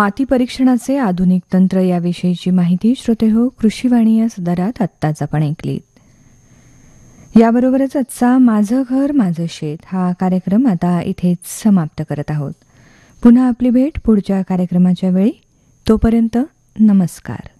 माती परीक्षणाचे आधुनिक तंत्र याविषयीची माहिती श्रोतेहो कृषीवाणी या सदरात आत्ताच आपण ऐकलीत। याबरोबरच आजचा माझं घर माझं शेत हा कार्यक्रम आता इथेच समाप्त करत आहोत। पुन्हा आपली भेट पुढच्या कार्यक्रमाच्या वेळी। तोपर्यंत नमस्कार।